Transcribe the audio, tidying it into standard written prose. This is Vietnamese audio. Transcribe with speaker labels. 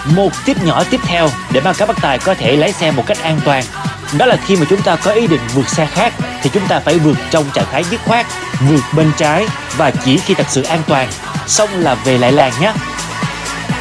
Speaker 1: Một tip nhỏ tiếp theo để mà các bác tài có thể lái xe một cách an toàn, đó là khi mà chúng ta có ý định vượt xe khác thì chúng ta phải vượt trong trạng thái dứt khoát, vượt bên trái và chỉ khi thật sự an toàn, xong là về lại làn nhé.